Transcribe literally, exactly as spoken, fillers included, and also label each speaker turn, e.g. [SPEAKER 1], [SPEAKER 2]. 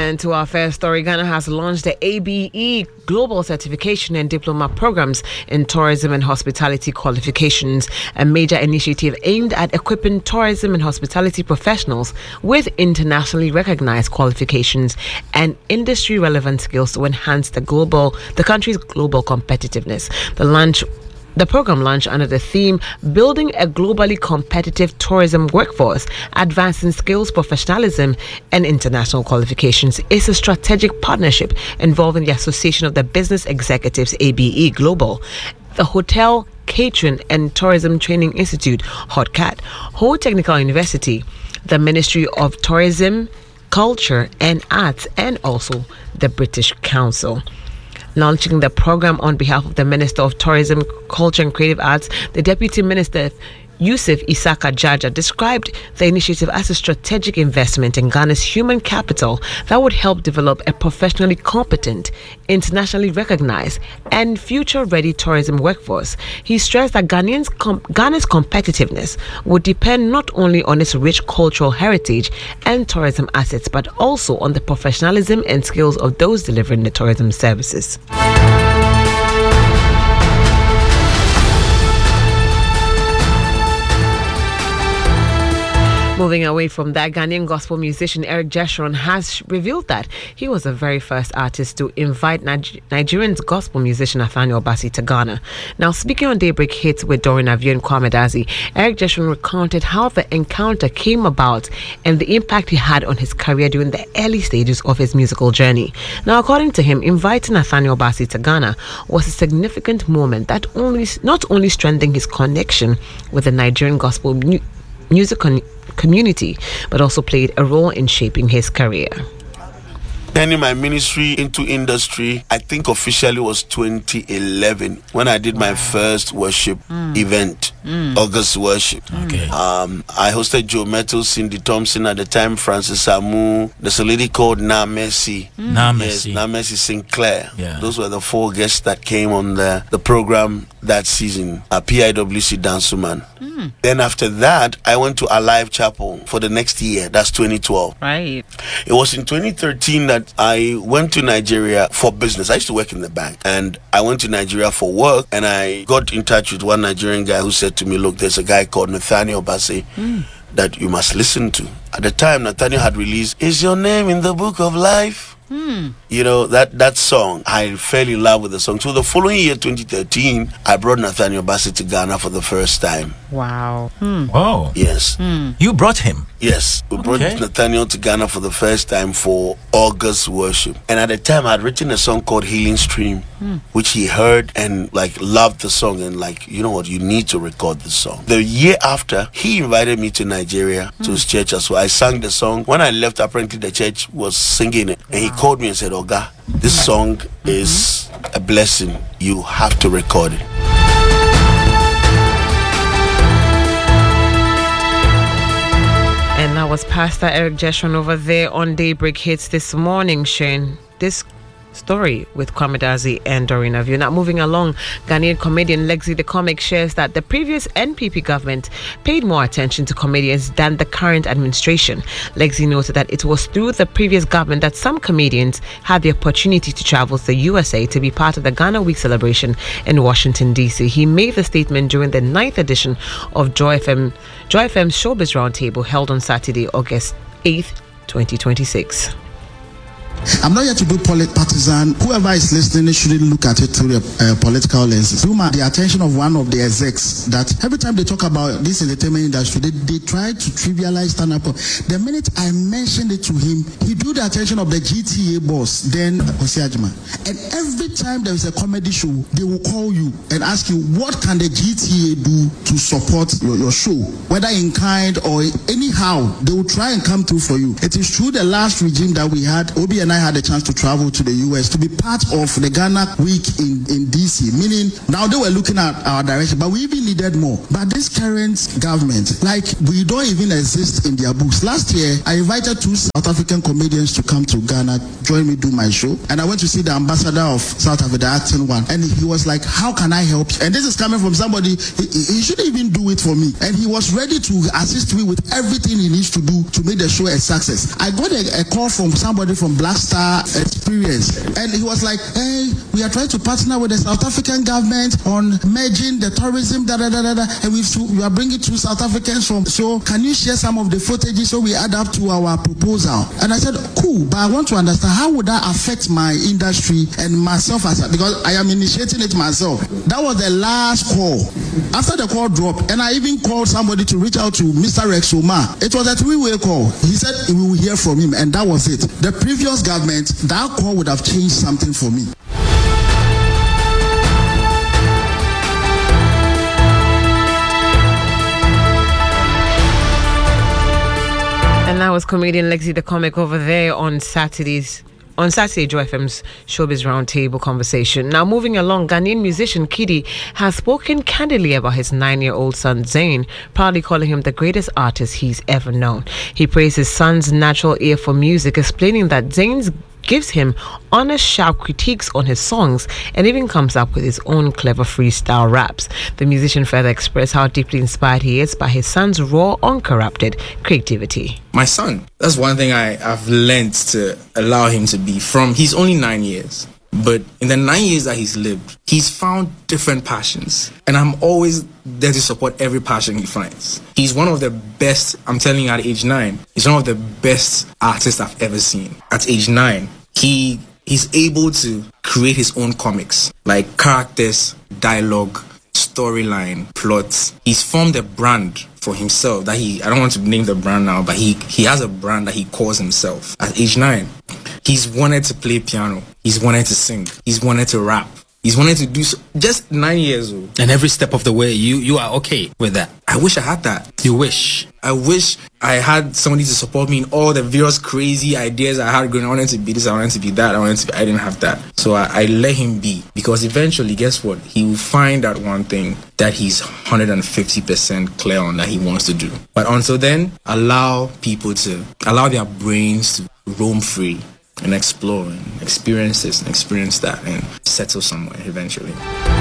[SPEAKER 1] And to our first story, Ghana has launched the A B E Global Certification and Diploma Programs in Tourism and Hospitality Qualifications, a major initiative aimed at equipping tourism and hospitality professionals with internationally recognized qualifications and industry-relevant skills to enhance the global, the country's global competitiveness. The launch The program launched under the theme Building a Globally Competitive Tourism Workforce, Advancing Skills, Professionalism and International Qualifications is a strategic partnership involving the Association of the Business Executives A B E Global, the Hotel, Catering and Tourism Training Institute, HOTCAT, Ho Technical University, the Ministry of Tourism, Culture and Arts, and also the British Council. Launching the program on behalf of the Minister of Tourism, Culture and Creative Arts, the Deputy Minister Yusuf Isaka Jaja described the initiative as a strategic investment in Ghana's human capital that would help develop a professionally competent, internationally recognized, and future-ready tourism workforce. He stressed that Ghanaians com- Ghana's competitiveness would depend not only on its rich cultural heritage and tourism assets, but also on the professionalism and skills of those delivering the tourism services. Moving away from that, Ghanaian gospel musician Eric Jeshurun has revealed that he was the very first artist to invite Niger- Nigerian gospel musician Nathaniel Bassey to Ghana. Now, speaking on Daybreak Hits with Doreen Avio and Kwame Dazi, Eric Jeshurun recounted how the encounter came about and the impact he had on his career during the early stages of his musical journey. Now, according to him, inviting Nathaniel Bassey to Ghana was a significant moment that only not only strengthened his connection with the Nigerian gospel mu- music con- community, but also played a role in shaping his career.
[SPEAKER 2] Turning my ministry into industry, I think officially was twenty eleven when I did wow. my first worship mm. event, mm. August Worship.
[SPEAKER 3] Okay.
[SPEAKER 2] Um, I hosted Joe Metal, Cindy Thompson, at the time Francis Amu. There's a lady called Na Mercy.
[SPEAKER 3] Mm. Na Mercy.
[SPEAKER 2] Yes, Na Mercy Sinclair.
[SPEAKER 3] Yeah.
[SPEAKER 2] Those were the four guests that came on the, the program that season. A P I W C Dansuman. Mm. Then after that, I went to Alive Chapel for the next year. That's twenty twelve.
[SPEAKER 1] Right.
[SPEAKER 2] It was in twenty thirteen that I went to Nigeria for business. I used to work in the bank, and I went to Nigeria for work, and I got in touch with one Nigerian guy who said to me, look, there's a guy called Nathaniel Bassey mm. that you must listen to. At the time, Nathaniel had released Is Your Name in the Book of Life? Hmm. You know, that, that song, I fell in love with the song. So the following year, twenty thirteen, I brought Nathaniel Bassey to Ghana for the first time.
[SPEAKER 1] Wow.
[SPEAKER 3] Hmm. Wow.
[SPEAKER 2] Yes.
[SPEAKER 3] Hmm. You brought him?
[SPEAKER 2] Yes. We brought
[SPEAKER 3] okay.
[SPEAKER 2] Nathaniel to Ghana for the first time for August Worship. And at the time, I had written a song called Healing Stream, hmm. which he heard and, like, loved the song. And, like, you know what, you need to record this song. The year after, he invited me to Nigeria, hmm. to his church as well. I sang the song. When I left, apparently the church was singing it. And he called me and said, Oga, this song mm-hmm. is a blessing. You have to record it.
[SPEAKER 1] And that was Pastor Eric Jeshurun over there on Daybreak Hits this morning, sharing this story with Kwame Dazi and Doreen Avio. Now, moving along, Ghanaian comedian Lexi the Comic shares that the previous N P P government paid more attention to comedians than the current administration. Lexi noted that it was through the previous government that some comedians had the opportunity to travel to the U S A to be part of the Ghana Week celebration in Washington, D C. He made the statement during the ninth edition of Joy F M, Joy F M's Showbiz Roundtable held on Saturday, August eighth, twenty twenty-six.
[SPEAKER 4] I'm not here to do polit- partisan. Whoever is listening shouldn't look at it through the uh, political lenses. Through the attention of one of the execs, that every time they talk about this entertainment industry, they, they try to trivialize stand-up. The minute I mentioned it to him, he drew the attention of the G T A boss, then Osiajima. And every time there is a comedy show, they will call you and ask you, what can the G T A do to support your, your show? Whether in kind or anyhow, they will try and come through for you. It is true the last regime that we had, Obi and I had a chance to travel to the U S to be part of the Ghana Week in, in D C, meaning now they were looking at our direction, but we even needed more. But this current government, like, we don't even exist in their books. Last year, I invited two South African comedians to come to Ghana, join me do my show, and I went to see the ambassador of South Africa, the acting one, and he was like, how can I help you? And this is coming from somebody, he, he shouldn't even do it for me. And he was ready to assist me with everything he needs to do to make the show a success. I got a, a call from somebody from Black master experience. And he was like, hey, we are trying to partner with the South African government on merging the tourism, da da da da, da and we we are bringing two South Africans from. So can you share some of the footage so we add up to our proposal? And I said, cool, but I want to understand how would that affect my industry and myself as a, because I am initiating it myself. That was the last call. After the call dropped, and I even called somebody to reach out to Mister Rex Omar. It was a three-way call. He said we will hear from him, and that was it. The previous government, that call would have changed something for me.
[SPEAKER 1] And that was comedian Lexi the Comic over there on Saturdays. On Saturday, Joy F M's Showbiz Roundtable conversation. Now, moving along, Ghanaian musician Kidi has spoken candidly about his nine-year-old son Zayn, proudly calling him the greatest artist he's ever known. He praised his son's natural ear for music, explaining that Zayn's gives him honest, sharp critiques on his songs and even comes up with his own clever freestyle raps. The musician further expressed how deeply inspired he is by his son's raw, uncorrupted creativity.
[SPEAKER 3] My son, that's one thing I, I've learned to allow him to be from. He's only nine years. But in the nine years that he's lived, he's found different passions. And I'm always there to support every passion he finds. He's one of the best, I'm telling you, at age nine, he's one of the best artists I've ever seen. At age nine, he he's able to create his own comics, like characters, dialogue, storyline, plots. He's formed a brand for himself that he, I don't want to name the brand now, but he, he has a brand that he calls himself. At age nine, he's wanted to play piano. He's wanted to sing. He's wanted to rap. He's wanted to do so. Just nine years old.
[SPEAKER 5] And every step of the way, you you are okay with that.
[SPEAKER 3] I wish I had that.
[SPEAKER 5] You wish.
[SPEAKER 3] I wish I had somebody to support me in all the various crazy ideas I had going. I wanted to be this, I wanted to be that, I wanted to be, I didn't have that. So I, I let him be. Because eventually, guess what? He will find that one thing that he's one hundred fifty percent clear on that he wants to do. But until then, allow people to, allow their brains to roam free and explore and experience this and experience that and settle somewhere eventually.